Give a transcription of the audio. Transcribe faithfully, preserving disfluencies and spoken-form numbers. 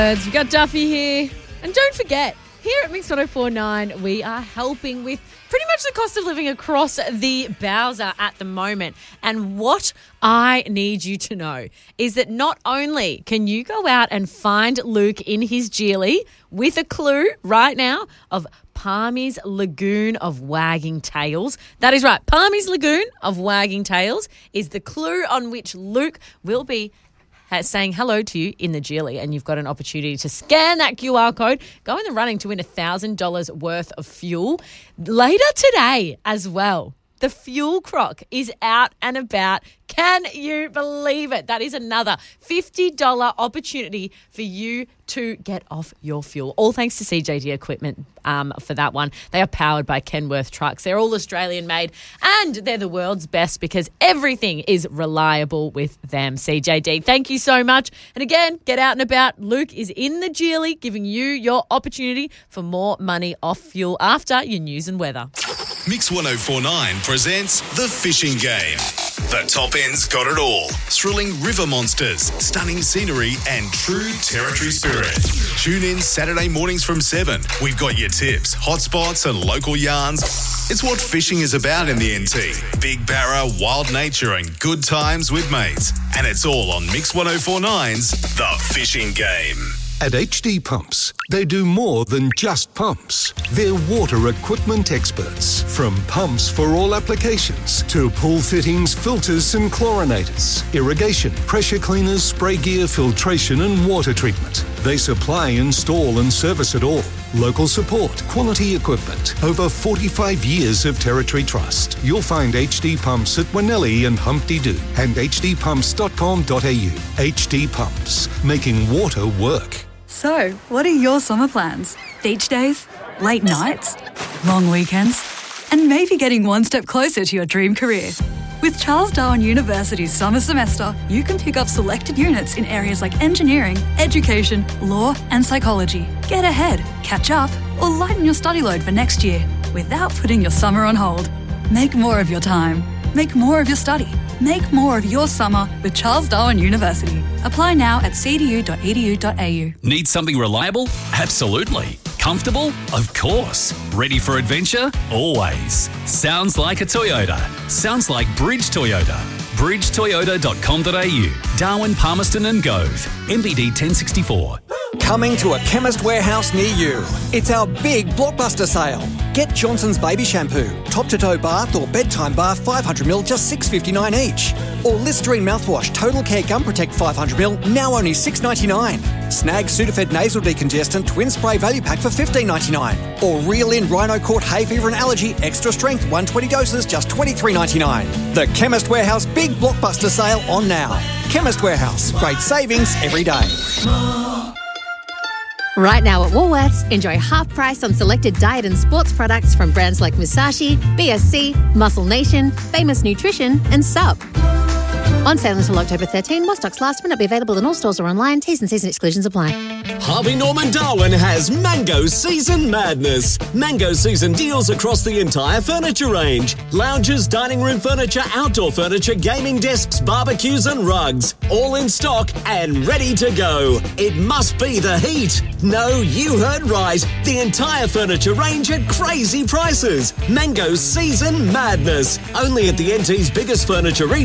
We've got Duffy here. And don't forget, here at Mix one oh four point nine, we are helping with pretty much the cost of living across the Bowser at the moment. And what I need you to know is that not only can you go out and find Luke in his Geely with a clue right now of Palmy's Lagoon of Wagging Tails. That is right. Palmy's Lagoon of Wagging Tails is the clue on which Luke will be saying hello to you in the Geely, and you've got an opportunity to scan that Q R code, go in the running to win one thousand dollars worth of fuel later today as well. The Fuel Croc is out and about. Can you believe it? That is another fifty dollars opportunity for you to get off your fuel. All thanks to C J D Equipment um, for that one. They are powered by Kenworth Trucks. They're all Australian made and they're the world's best because everything is reliable with them. C J D, thank you so much. And again, get out and about. Luke is in the Geely giving you your opportunity for more money off fuel after your news and weather. Mix one oh four point nine presents The Fishing Game. The top end's got it all. Thrilling river monsters, stunning scenery and true territory spirit. Tune in Saturday mornings from seven. We've got your tips, hotspots and local yarns. It's what fishing is about in the N T. Big barra, wild nature and good times with mates. And it's all on Mix one oh four point nine's The Fishing Game. At H D Pumps, they do more than just pumps. They're water equipment experts. From pumps for all applications to pool fittings, filters and chlorinators, irrigation, pressure cleaners, spray gear, filtration and water treatment. They supply, install and service it all. Local support, quality equipment, over forty-five years of territory trust. You'll find H D Pumps at Winnelli and Humpty Doo and h d pumps dot com dot a u. H D Pumps, making water work. So, what are your summer plans? Beach days? Late nights? Long weekends? And maybe getting one step closer to your dream career. With Charles Darwin University's summer semester, you can pick up selected units in areas like engineering, education, law and psychology. Get ahead, catch up, or lighten your study load for next year without putting your summer on hold. Make more of your time. Make more of your study. Make more of your summer with Charles Darwin University. Apply now at c d u dot e d u dot a u. Need something reliable? Absolutely. Comfortable? Of course. Ready for adventure? Always. Sounds like a Toyota. Sounds like Bridge Toyota. bridge toyota dot com dot a u. Darwin, Palmerston and Gove. M V D ten sixty-four. Coming to a Chemist Warehouse near you. It's our big blockbuster sale. Get Johnson's Baby Shampoo, top-to-toe bath or bedtime bath five hundred milliliters, just six dollars fifty-nine each. Or Listerine mouthwash, Total Care Gum Protect five hundred milliliters, now only six dollars ninety-nine. Snag Sudafed Nasal Decongestant Twin Spray Value Pack for fifteen dollars ninety-nine. Or Reel In Rhino Court Hay Fever and Allergy Extra Strength one hundred twenty doses, just twenty-three dollars ninety-nine. The Chemist Warehouse Big Blockbuster Sale on now. Chemist Warehouse, great savings every day. Right now at Woolworths, enjoy half price on selected diet and sports products from brands like Musashi, B S C, Muscle Nation, Famous Nutrition and Sub. On sale until October thirteenth, while stocks last, may not be available in all stores or online. T's and C's and exclusions apply. Harvey Norman Darwin has Mango Season Madness. Mango Season deals across the entire furniture range. Lounges, dining room furniture, outdoor furniture, gaming desks, barbecues and rugs. All in stock and ready to go. It must be the heat. No, you heard right. The entire furniture range at crazy prices. Mango Season Madness. Only at the N T's biggest furniture retailer.